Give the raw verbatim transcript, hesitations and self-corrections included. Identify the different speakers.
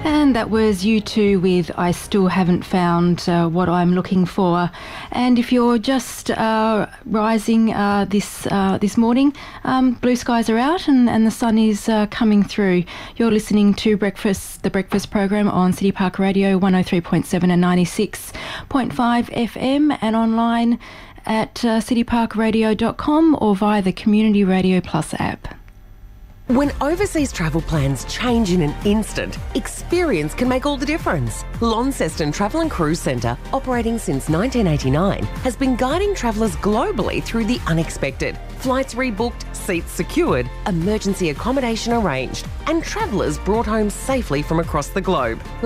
Speaker 1: And that was U two with I Still Haven't Found uh, What I'm Looking For. And if you're just uh, rising uh, this uh, this morning, um, blue skies are out and, and the sun is uh, coming through. You're listening to Breakfast, the Breakfast program on City Park Radio one oh three point seven and ninety-six point five F M and online at uh, city park radio dot com or via the Community Radio Plus app.
Speaker 2: When overseas travel plans change in an instant, experience can make all the difference. Launceston Travel and Cruise Centre, operating since nineteen eighty-nine, has been guiding travellers globally through the unexpected. Flights rebooked, seats secured, emergency accommodation arranged, and travellers brought home safely from across the globe.